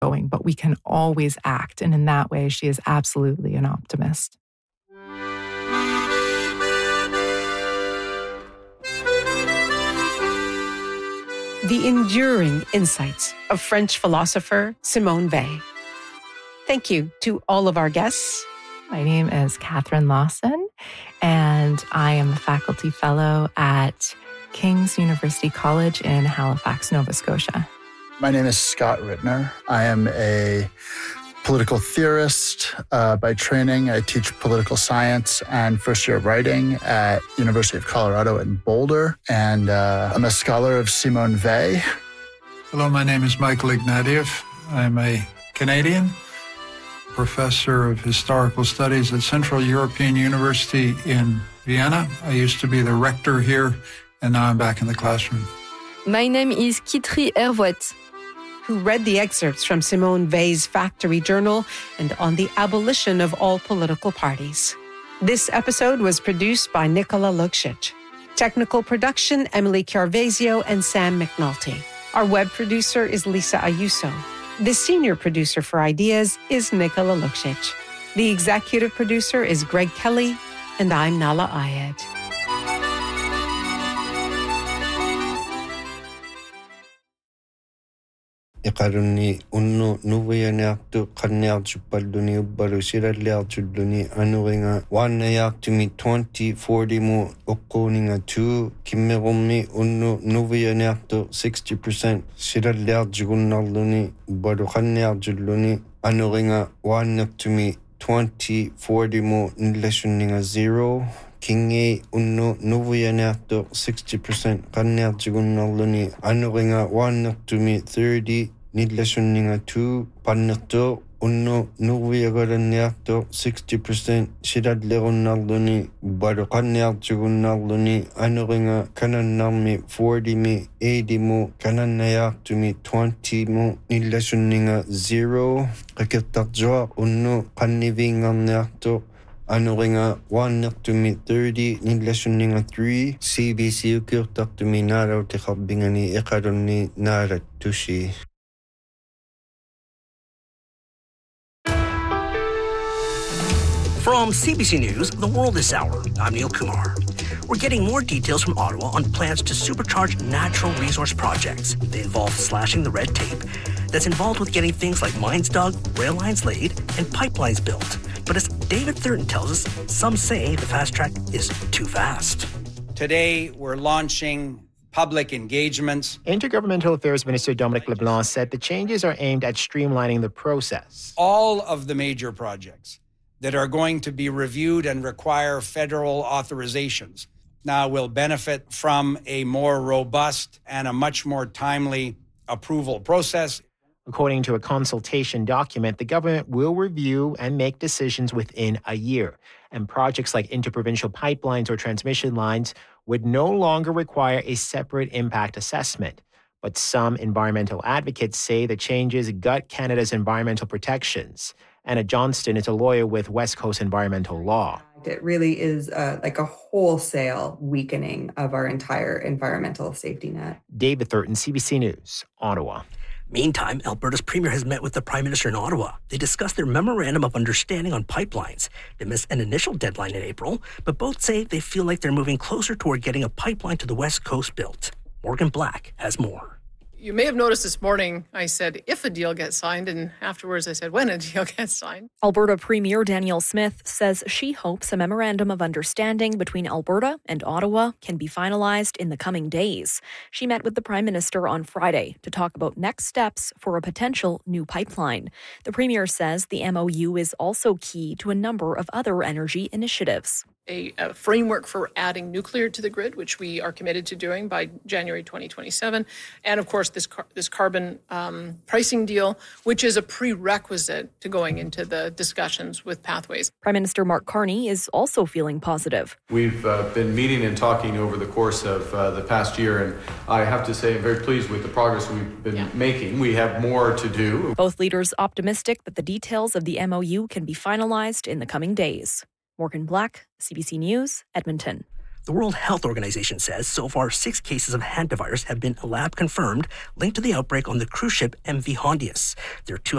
going, but we can always act. And in that way, she is absolutely an optimist. The enduring insights of French philosopher Simone Weil. Thank you to all of our guests. My name is Catherine Lawson, and I am a faculty fellow at King's University College in Halifax, Nova Scotia. My name is Scott Rittner. I am a political theorist by training. I teach political science and first year writing at University of Colorado in Boulder. And I'm a scholar of Simone Weil. Hello, my name is Michael Ignatieff. I'm a Canadian professor of historical studies at Central European University in Vienna. I used to be the rector here, and now I'm back in the classroom. My name is Kitri Hervouet, who read the excerpts from Simone Weil's Factory Journal and on the abolition of all political parties. This episode was produced by Nicola Lukšić. Technical production, Emily Carvezio and Sam McNulty. Our web producer is Lisa Ayuso. The senior producer for Ideas is Nicola Lukšić. The executive producer is Greg Kelly, and I'm Nala Ayed. Iqarunni unnu nuviyaneartu qanniartuppalluni ubbalu siralliartulluni anuringa waannayaartumi 2040 mu uqquuninga 2 kimmerummi unnu nuviyaneartu 60% siralliartigunnarluni ubbalu qanniartulluni anuringa waannertumi 2040 mu nillassunninga 0 Kingi unnu nuviyaneartu 60% qanniartigunnarluni anuringa waannertumi 30 nillassunninga 2 pannertu unnu nuviagalanniartu 60% silallerunnarluni balu qanniartigunnarluni anuringa kanannarmi 40 mi 80 mu kanannayaartumi 20 mu nillassunninga 0 qakirtartuaq unnu qanniviingarniartu anuringa waannertumi 30 nillassunninga 3 CBC ukirtartumi naalautiqarbingani iqalunni naalattusi. From CBC News, The World This Hour, I'm Neil Kumar. We're getting more details from Ottawa on plans to supercharge natural resource projects. They involve slashing the red tape that's involved with getting things like mines dug, rail lines laid, and pipelines built. But as David Thurton tells us, some say the fast track is too fast. Today, we're launching public engagements. Intergovernmental Affairs Minister Dominic LeBlanc said the changes are aimed at streamlining the process. All of the major projects that are going to be reviewed and require federal authorizations now will benefit from a more robust and a much more timely approval process. According to a consultation document, the government will review and make decisions within a year. And projects like interprovincial pipelines or transmission lines would no longer require a separate impact assessment. But some environmental advocates say the changes gut Canada's environmental protections. Anna Johnston is a lawyer with West Coast Environmental Law. It really is like a wholesale weakening of our entire environmental safety net. David Thurton, CBC News, Ottawa. Meantime, Alberta's premier has met with the Prime Minister in Ottawa. They discussed their memorandum of understanding on pipelines. They missed an initial deadline in April, but both say they feel like they're moving closer toward getting a pipeline to the West Coast built. Morgan Black has more. You may have noticed this morning I said if a deal gets signed, and afterwards I said when a deal gets signed. Alberta Premier Danielle Smith says she hopes a memorandum of understanding between Alberta and Ottawa can be finalized in the coming days. She met with the Prime Minister on Friday to talk about next steps for a potential new pipeline. The Premier says the MOU is also key to a number of other energy initiatives. A framework for adding nuclear to the grid, which we are committed to doing by January 2027. And of course, this carbon pricing deal, which is a prerequisite to going into the discussions with Pathways. Prime Minister Mark Carney is also feeling positive. We've been meeting and talking over the course of the past year, and I have to say I'm very pleased with the progress we've been making. We have more to do. Both leaders optimistic that the details of the MOU can be finalized in the coming days. Morgan Black, CBC News, Edmonton. The World Health Organization says so far 6 cases of hantavirus have been lab confirmed linked to the outbreak on the cruise ship MV Hondius. There are 2